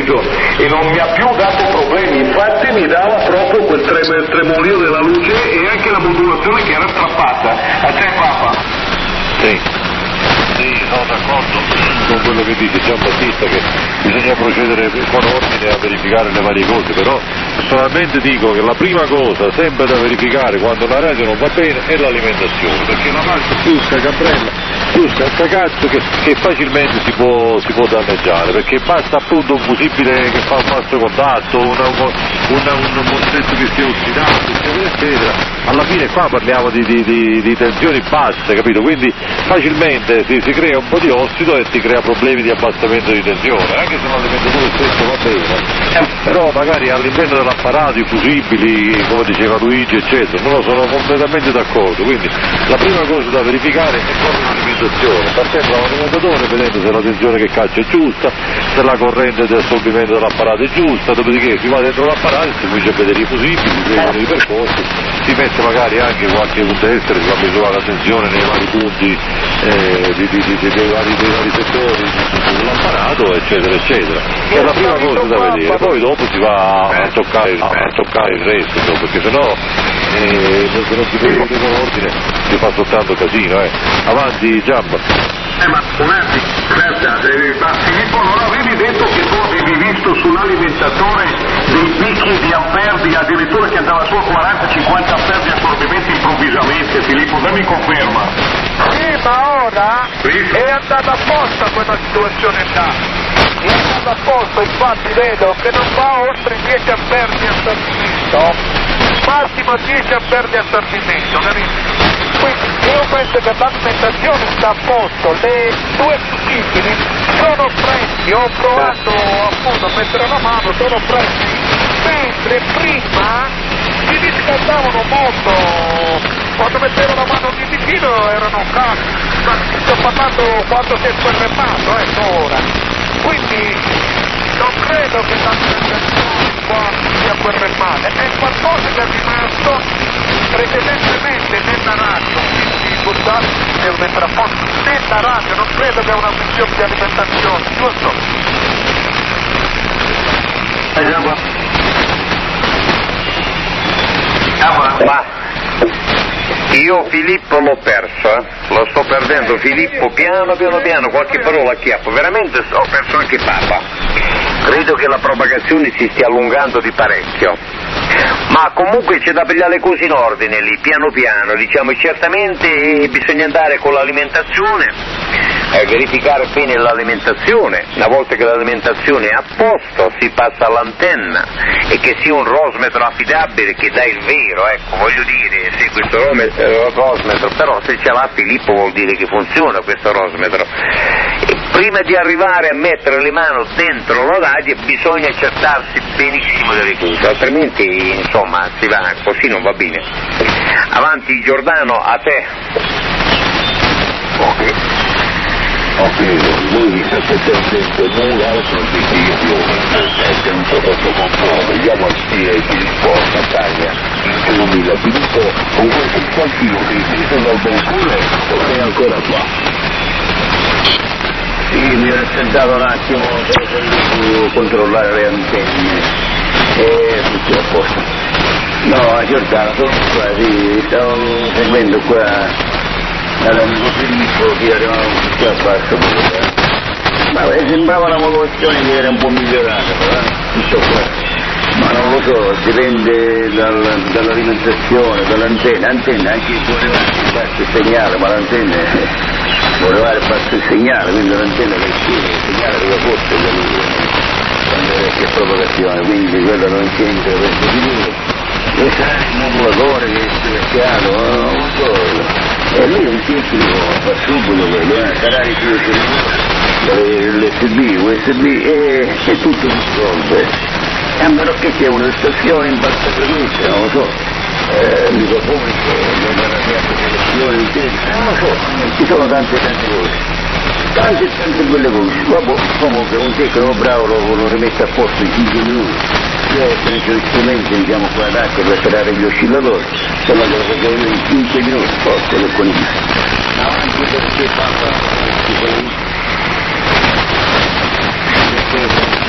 utilizzo e non mi ha più dato problemi, infatti mi dava proprio quel tremolio della luce e anche la modulazione che era strappata. A te Papa? Sì, sono d'accordo con quello che dice Giambattista, che bisogna procedere con ordine a verificare le varie cose, però personalmente dico che la prima cosa sempre da verificare quando la radio non va bene è l'alimentazione, perché la radio più scacabrella, più scaccacazzo che facilmente si può danneggiare, perché basta appunto un fusibile che fa un basso contatto, un montetto che si è ossidato, eccetera eccetera. Alla fine qua parliamo di tensioni basse, capito? Quindi facilmente si crea un po' di ossido e si crea problemi di abbassamento di tensione, anche se l'alimentatore stesso va bene, però magari all'interno dell'apparato i fusibili, come diceva Luigi eccetera, non sono completamente d'accordo, quindi la prima cosa da verificare è proprio l'alimentazione, partendo dall'alimentatore, vedendo se la tensione che caccia è giusta, se la corrente di assorbimento dell'apparato è giusta, dopodiché si va dentro l'apparato, si comincia a vedere i fusibili, si seguono i percorsi, si mette magari anche qualche punto estero, si va a misurare la tensione nei vari punti dei vari settori dell'apparato, eccetera eccetera, che è la prima cosa da vedere, poi dopo si va a toccare il resto, perché sennò se non si vede con ordine si fa soltanto casino, avanti Giamba. Ma un attimo, aspetta, Filippo, non avevi detto che tu avevi visto sull'alimentatore dei picchi di amperdi, addirittura che andava su a 40-50 amperdi di assorbimento improvvisamente, Filippo, dammi conferma. Sì, ma ora è andata apposta quella situazione là. È andata apposta, infatti vedo che non va oltre 10 amperdi di assorbimento, massimo 10 amperdi di assorbimento, capito? Quindi io penso che l'alimentazione sta a posto, le due fusibili sono freschi, ho provato appunto a mettere la mano, sono freschi, mentre prima si riscaldavano molto, quando mettevo la mano di vicino erano caldi, ma sto parlando quando si è squerremato, ora. Quindi non credo che l'alimentazione qua sia squerremata, è qualcosa che è rimasto precedentemente nella radio, quindi scusate, devo mettere a posto, nella radio, non credo che è una questione di alimentazione, giusto? Ma io Filippo l'ho perso, lo sto perdendo Filippo piano, qualche parola acchiappo, veramente ho perso anche Papa. Credo che la propagazione si stia allungando di parecchio, ma comunque c'è da pigliare le cose in ordine lì, piano piano, diciamo, certamente bisogna andare con l'alimentazione, verificare bene l'alimentazione, una volta che l'alimentazione è a posto si passa all'antenna e che sia un rosmetro affidabile che dà il vero, ecco, voglio dire, se questo rosmetro, però se ce l'ha Filippo vuol dire che funziona questo rosmetro. E prima di arrivare a mettere le mani dentro la radio bisogna accertarsi benissimo delle cose, altrimenti insomma si va, così non va bene. Avanti Giordano, a te. Ok, voi state perdendo nulla altro di Dio, è un po' sotto controllo, vediamo a Filippo a Catania, in 2000, Filippo con questo spazio che è sceso dal balcone o sei ancora qua? Sì, mi ero sentato un attimo per controllare le antenne e tutto a posto. No, a Giordano, sono qua, sì, stavo seguendo qua all'amico Filippo che arrivava tutti a basso, ma sembrava una modulazione che era un po' migliorata, però tutto qua. Ma non lo so, dipende dall'alimentazione, dall'antenna, anche il voleva basso il segnale, ma l'antenna voleva basso il segnale, quindi l'antenna che scrive, il segnale arriva forte quando è che propagazione, quindi quello non c'entra questo di lui. E sarà il modulatore che è speciato, non lo so. E lui è un tecnico, fa subito quello, sarà il più l'SB, USB e tutto si risolve. A meno che c'è una stazione in bassa frequenza, non lo so, microfoni, non lo so, ci sono tante cose, tante belle cose. Dopo comunque un tecnico bravo lo rimette a posto in 5 minuti. Io ho preso gli strumenti, diciamo qua d'acqua per tirare gli oscillatori, se no lo facevo io in 5 minuti, forse lo con avanti perché passa